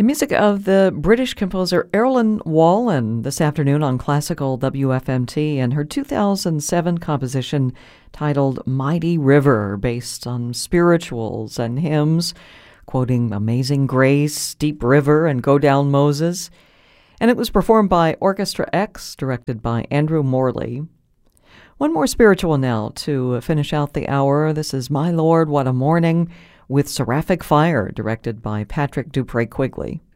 music of the British composer Erin Wallen this afternoon on Classical WFMT and her 2007 composition titled Mighty River, based on spirituals and hymns, quoting Amazing Grace, Deep River, and Go Down Moses. And it was performed by Orchestra X, directed by Andrew Morley. One more spiritual now to finish out the hour. This is My Lord, What a Morning, with Seraphic Fire, directed by Patrick Dupree Quigley.